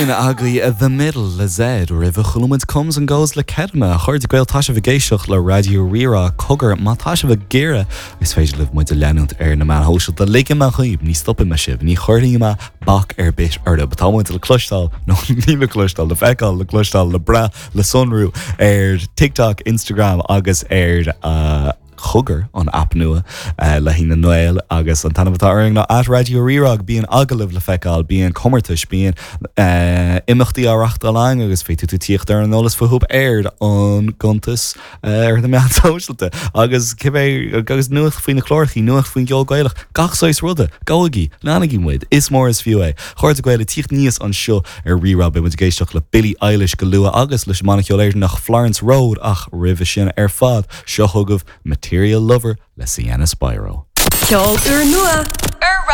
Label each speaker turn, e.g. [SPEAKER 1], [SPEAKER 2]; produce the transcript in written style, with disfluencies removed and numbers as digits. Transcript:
[SPEAKER 1] Sin agaí a the middle le Z rih chulumid comes and goes le kedma chuir de gweil taisha vigéisioch le radio rira cogur má taisha v gira is féidir liv muid a leanúnt na man hóisiil de ligan man chuib ní stoppin me sib ní chuirling ma bach bit arda batá muid le clustal nó ní le clustal le feicáil le clustal le bra le sunrú TikTok Instagram agus chugger an app nua le hína Noel agus an tanamtá aring na at radio rirag bíon agalibh le feicáil bíon commartais bíon imachtaí áreachta lang agus féitu tú tíocht ar an nolas fuhúb aird an guntas na meán socialte agus cibé agus nuach faoin na chlóirchaí nuach faoin geol gaiilech gachsáis ruda gáigi lánagí muid is mór is fiú chuir a ghaile tíocht níos an seo ar rirag be muid géisteach le Billie Eilish go lua agus leis manacholair nach Florence Road ach rih sin ar fad seo thugah Material Lover le Sienna Spyro.
[SPEAKER 2] Ceol ur nua ar